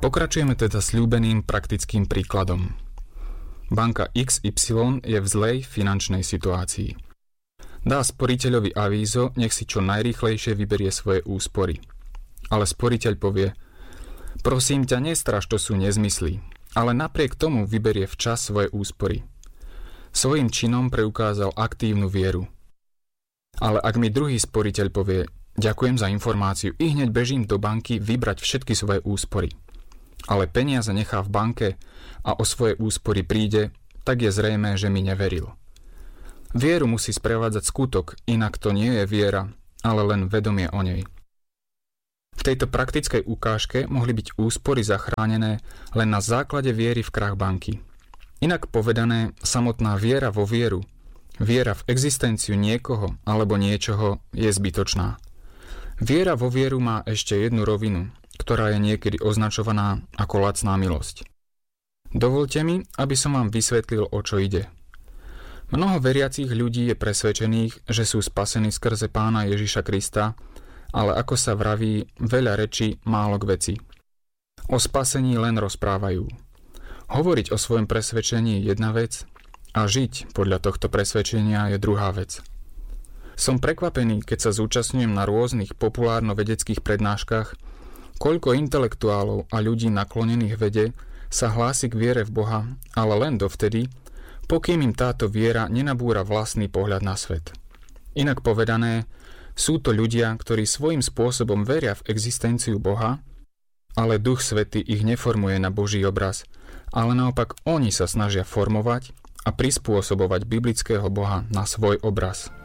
Pokračujeme teda sľúbeným praktickým príkladom. Banka XY je v zlej finančnej situácii. Dá sporiteľovi avízo, nech si čo najrýchlejšie vyberie svoje úspory. Ale sporiteľ povie: prosím ťa, nestraž, to sú nezmysly, ale napriek tomu vyberie včas svoje úspory. Svojím činom preukázal aktívnu vieru. Ale ak mi druhý sporiteľ povie: ďakujem za informáciu, i hneď bežím do banky vybrať všetky svoje úspory, ale peniaze nechá v banke a o svoje úspory príde, tak je zrejmé, že mi neveril. Vieru musí sprevádzať skutok, inak to nie je viera, ale len vedomie o nej. V tejto praktickej ukážke mohli byť úspory zachránené len na základe viery v krach banky. Inak povedané, samotná viera vo vieru, viera v existenciu niekoho alebo niečoho je zbytočná. Viera vo vieru má ešte jednu rovinu, ktorá je niekedy označovaná ako lacná milosť. Dovoľte mi, aby som vám vysvetlil, o čo ide. Mnoho veriacich ľudí je presvedčených, že sú spasení skrze Pána Ježiša Krista, ale ako sa vraví, veľa rečí, málo k veci. O spasení len rozprávajú. Hovoriť o svojom presvedčení je jedna vec a žiť podľa tohto presvedčenia je druhá vec. Som prekvapený, keď sa zúčastňujem na rôznych populárno-vedeckých prednáškach, koľko intelektuálov a ľudí naklonených vede sa hlási k viere v Boha, ale len dovtedy, pokým im táto viera nenabúra vlastný pohľad na svet. Inak povedané, sú to ľudia, ktorí svojím spôsobom veria v existenciu Boha, ale Duch Svätý ich neformuje na Boží obraz, ale naopak oni sa snažia formovať a prispôsobovať biblického Boha na svoj obraz.